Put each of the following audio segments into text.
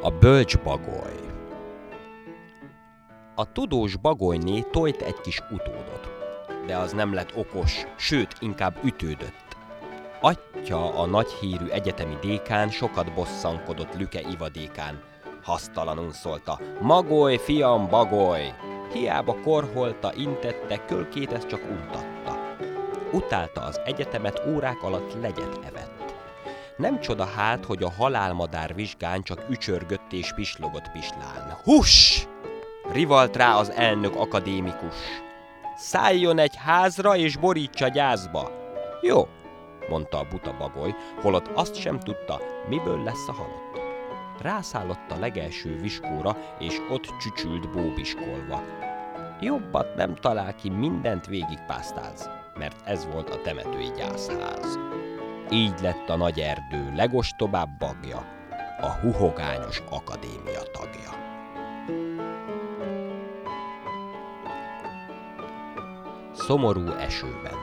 A bölcs bagoly. A tudós bagolyné tojt egy kis utódot, de az nem lett okos, sőt, inkább ütődött. Atya, a nagyhírű egyetemi dékán sokat bosszankodott Lüke ivadékán. Hasztalanul szólta: "Magoly, fiam, bagoly!" Hiába korholta, intette, kölkét ezt csak untatta. Utálta az egyetemet, órák alatt legyet evett. Nem csoda hát, hogy a halálmadár vizsgán csak ücsörgött és pislogott pislán. Huss! Rivalt rá az elnök akadémikus. Szálljon egy házra és borítsa gyászba. Jó, mondta a buta bagoly, holott azt sem tudta, miből lesz a halott. Rászállott a legelső viskóra, és ott csücsült bóbiskolva. Jobbat nem talál ki, mindent végigpásztáz, mert ez volt a temetői gyászház. Így lett a nagy erdő legostobább bagja, a Huhogányos Akadémia tagja. Szomorú esőben.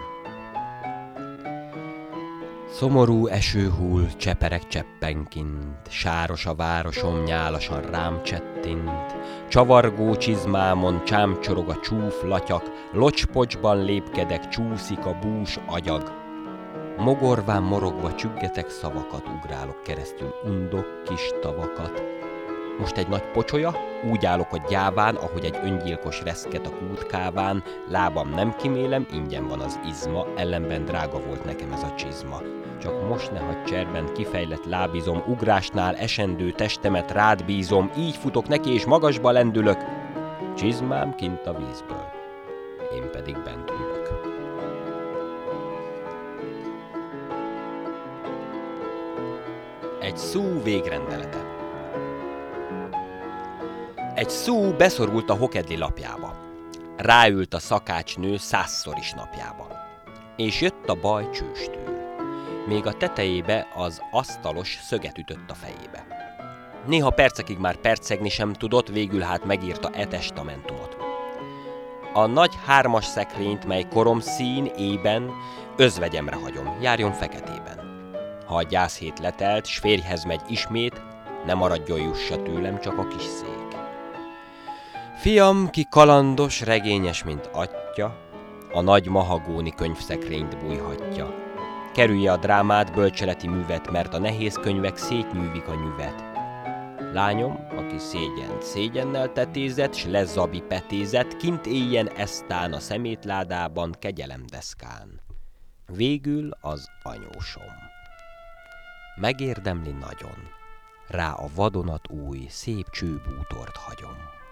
Szomorú eső hull, csepereg cseppenkint, sáros a városom, nyálasan rám csettint, csavargó csizmámon csámcsorog a csúf latyak, locspocsban lépkedek, csúszik a bús agyag. Mogorván morogva csüggetek szavakat, ugrálok keresztül undok kis tavakat. Most egy nagy pocsolya, úgy állok a gyáván, ahogy egy öngyilkos reszket a kútkáván, lábam nem kimélem, ingyen van az izma, ellenben drága volt nekem ez a csizma. Csak most ne hagyj cserben, kifejlett lábizom, ugrásnál esendő testemet rád bízom, így futok neki és magasba lendülök. Csizmám kint a vízből, én pedig bent ülök. Egy szú végrendelete. Egy szú beszorult a hokedli lapjába. Ráült a szakácsnő 100-szor is napjába. És jött a baj csőstől. Még a tetejébe az asztalos szöget ütött a fejébe. Néha percekig már percegni sem tudott, végül hát megírta testamentumot. A nagy 3-as szekrényt, mely korom szín ében, özvegyemre hagyom, járjon feketében. Ha a gyászhét letelt, s férjhez megy ismét, ne maradjon jussa tőlem csak a kis szék. Fiam, ki kalandos, regényes, mint atya, a nagy mahagóni könyvszekrényt bújhatja. Kerülje a drámát, bölcseleti művet, mert a nehéz könyvek szétnyűvik a nyüvet. Lányom, aki szégyent szégyennel tetézett, s lezabi petézett, kint éljen eztán a szemétládában, kegyelemdeszkán. Végül az anyósom. Megérdemli nagyon, rá a vadonat új, szép csőbútort hagyom.